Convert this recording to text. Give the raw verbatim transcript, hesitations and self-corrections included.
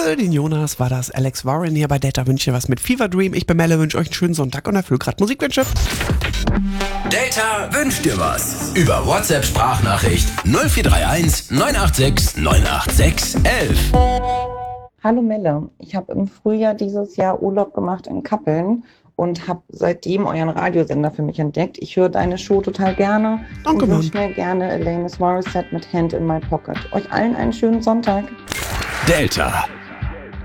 Für den Jonas war das Alex Warren hier bei Delta Wünsche was mit Fever Dream. Ich bin Melle, wünsche euch einen schönen Sonntag und erfülle gerade Musikwünsche. Delta wünscht dir was. Über WhatsApp-Sprachnachricht null vier drei eins neun acht sechs neun acht sechs elf. Hallo Melle, ich habe im Frühjahr dieses Jahr Urlaub gemacht in Kappeln und habe seitdem euren Radiosender für mich entdeckt. Ich höre deine Show total gerne. Danke, und Mann. wünsche mir gerne Alanis Morissette mit Hand in My Pocket. Euch allen einen schönen Sonntag. Delta.